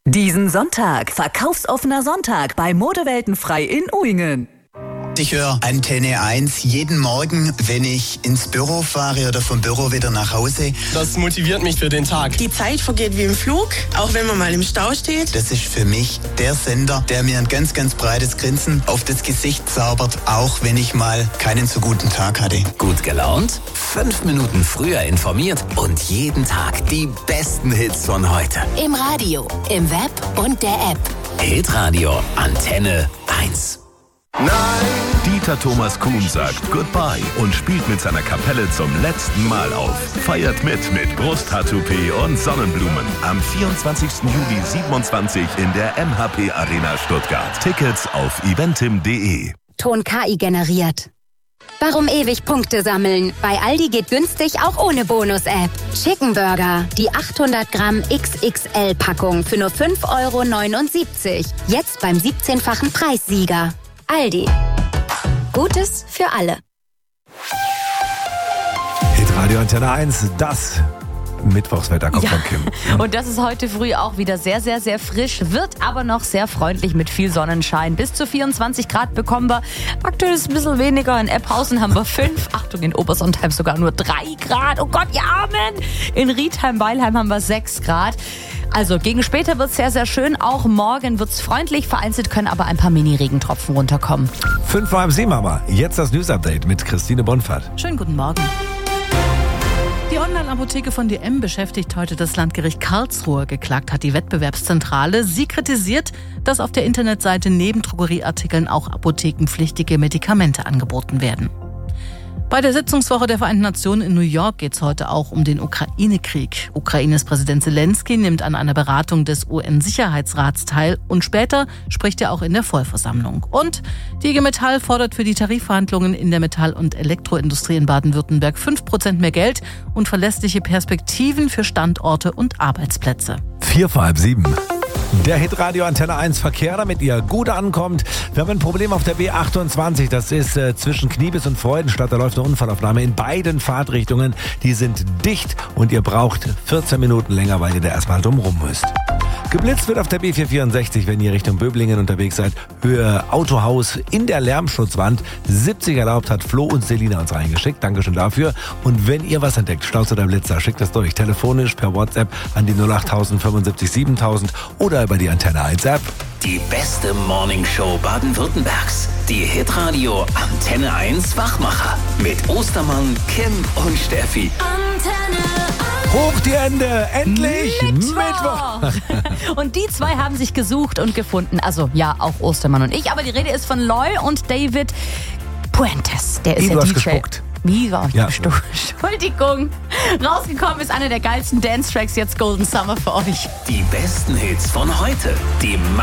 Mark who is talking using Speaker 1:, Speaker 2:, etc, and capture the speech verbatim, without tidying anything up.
Speaker 1: Diesen Sonntag, verkaufsoffener Sonntag bei Modewelten frei in Uingen.
Speaker 2: Ich höre Antenne eins jeden Morgen, wenn ich ins Büro fahre oder vom Büro wieder nach Hause.
Speaker 3: Das motiviert mich für den Tag.
Speaker 4: Die Zeit vergeht wie im Flug, auch wenn man mal im Stau steht.
Speaker 2: Das ist für mich der Sender, der mir ein ganz, ganz breites Grinsen auf das Gesicht zaubert, auch wenn ich mal keinen so guten Tag hatte.
Speaker 5: Gut gelaunt? Fünf Minuten früher informiert und jeden Tag die besten Hits von heute.
Speaker 6: Im Radio, im Web und der App.
Speaker 5: Hitradio Antenne eins.
Speaker 7: Nein! Dieter Thomas Kuhn sagt Goodbye und spielt mit seiner Kapelle zum letzten Mal auf. Feiert mit mit Brusttattoo-P und Sonnenblumen. Am vierundzwanzigsten Juli siebenundzwanzig in der M H P Arena Stuttgart. Tickets auf eventim punkt de.
Speaker 6: Ton K I generiert. Warum ewig Punkte sammeln? Bei Aldi geht günstig auch ohne Bonus-App. Chicken Burger, die achthundert Gramm X X L-Packung für nur fünf Euro neunundsiebzig. Jetzt beim siebzehnfachen Preissieger. Aldi. Gutes für alle.
Speaker 8: Hitradio Antenne eins, das Mittwochswetter kommt
Speaker 9: ja.
Speaker 8: von Kim.
Speaker 9: Und das ist heute früh auch wieder sehr, sehr, sehr frisch, wird aber noch sehr freundlich mit viel Sonnenschein. Bis zu vierundzwanzig Grad bekommen wir. Aktuell ist es ein bisschen weniger. In Ebhausen haben wir fünf. Achtung, in Obersontheim sogar nur drei Grad. Oh Gott, ihr Armen! In Riedheim-Weilheim haben wir sechs Grad. Also gegen später wird es sehr, sehr schön. Auch morgen wird es freundlich. Vereinzelt können aber ein paar Mini-Regentropfen runterkommen.
Speaker 8: Fünf vor halb sieben haben wir. Jetzt das News-Update mit Christine Bonfert.
Speaker 10: Schönen guten Morgen. Die Online-Apotheke von D M beschäftigt heute das Landgericht Karlsruhe. Geklagt hat die Wettbewerbszentrale. Sie kritisiert, dass auf der Internetseite neben Drogerieartikeln auch apothekenpflichtige Medikamente angeboten werden. Bei der Sitzungswoche der Vereinten Nationen in New York geht es heute auch um den Ukraine-Krieg. Ukraines Präsident Zelensky nimmt an einer Beratung des U N-Sicherheitsrats teil und später spricht er auch in der Vollversammlung. Und die I G Metall fordert für die Tarifverhandlungen in der Metall- und Elektroindustrie in Baden-Württemberg fünf Prozent mehr Geld und verlässliche Perspektiven für Standorte und Arbeitsplätze.
Speaker 8: Vier vor halb sieben. Der Hitradio Antenne eins Verkehr, damit ihr gut ankommt. Wir haben ein Problem auf der B achtundzwanzig. Das ist äh, zwischen Kniebis und Freudenstadt. Da läuft eine Unfallaufnahme in beiden Fahrtrichtungen. Die sind dicht und ihr braucht vierzehn Minuten länger, weil ihr da erstmal drum rum müsst. Geblitzt wird auf der B vierhundertvierundsechzig, wenn ihr Richtung Böblingen unterwegs seid. Höhe Autohaus in der Lärmschutzwand. siebzig erlaubt, hat Flo und Selina uns reingeschickt. Dankeschön dafür. Und wenn ihr was entdeckt, Staus oder Blitzer, schickt das durch. Telefonisch, per WhatsApp an die null acht fünfundsiebzig siebentausend oder über die Antenne eins App.
Speaker 5: Die beste Morningshow Baden-Württembergs. Die Hitradio Antenne eins Wachmacher. Mit Ostermann, Kim und Steffi.
Speaker 6: Antenne eins.
Speaker 8: Hoch die Hände, endlich
Speaker 9: Mittwoch.
Speaker 8: Mittwoch.
Speaker 9: Und die zwei haben sich gesucht und gefunden. Also ja, auch Ostermann und ich. Aber die Rede ist von Loy und David Puentes. Der ist
Speaker 8: Wie,
Speaker 9: ja
Speaker 8: du hast
Speaker 9: D J.
Speaker 8: gespuckt.
Speaker 9: Wie war ich
Speaker 8: Ja.
Speaker 9: gestohlen? Entschuldigung. Rausgekommen ist einer der geilsten Dance-Tracks, jetzt Golden Summer für euch.
Speaker 5: Die besten Hits von heute. Die